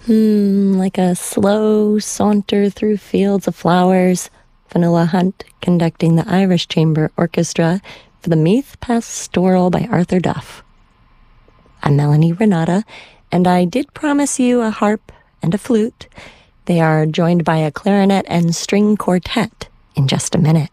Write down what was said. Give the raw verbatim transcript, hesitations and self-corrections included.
Hmm, like a slow saunter through fields of flowers. Vanilla Hunt conducting the Irish Chamber Orchestra for the Meath Pastoral by Arthur Duff. I'm Melanie Renata, and I did promise you a harp and a flute. They are joined by a clarinet and string quartet in just a minute.